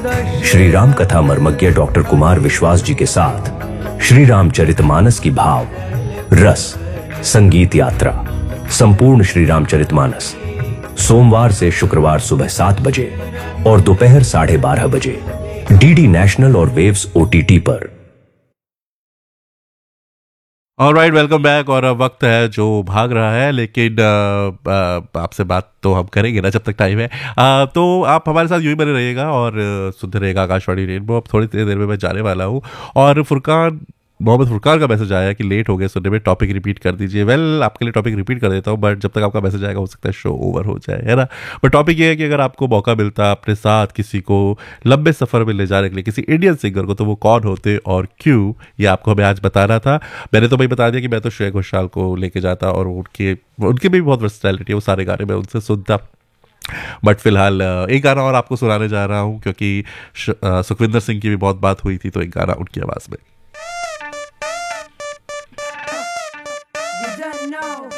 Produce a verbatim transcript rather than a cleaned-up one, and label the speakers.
Speaker 1: श्री राम कथा मर्मज्ञ डॉक्टर कुमार विश्वास जी के साथ श्री रामचरितमानस की भाव, रस, संगीत यात्रा, संपूर्ण श्री रामचरितमानस सोमवार से शुक्रवार सुबह सात बजे और दोपहर साढ़े बारह बजे डीडी नेशनल और वेव्स ओटीटी पर।
Speaker 2: Alright, welcome back. और अब वक्त है जो भाग रहा है, लेकिन आपसे बात तो हम करेंगे ना जब तक टाइम है। आ, तो आप हमारे साथ यूं ही बने रहिएगा और सुनते रहेगा आकाशवाणी रेनबो। अब थोड़ी देर में मैं जाने वाला हूँ और फुरकान मोहम्मद फुरकान का मैसेज आया कि लेट हो गए सुनने में, टॉपिक रिपीट कर दीजिए। वेल well, आपके लिए टॉपिक रिपीट कर देता हूँ, बट जब तक आपका मैसेज आएगा हो सकता है शो ओवर हो जाए, है ना। बट टॉपिक ये है कि अगर आपको मौका मिलता अपने साथ किसी को लंबे सफ़र में ले जाने के लिए, किसी इंडियन सिंगर को, तो वो कौन होते और क्यों, ये आपको हमें आज बताना था। मैंने तो भाई बता दिया कि मैं तो श्रेया घोषाल को लेके जाता और उनके उनके भी बहुत वर्सटैलिटी है, वो सारे गाने मैं उनसे सुनता। बट फिलहाल एक गाना और आपको सुनाने जा रहा हूँ क्योंकि सुखविंदर सिंह की भी बहुत बात हुई थी, तो एक गाना उनकी आवाज़ में।
Speaker 3: You don't know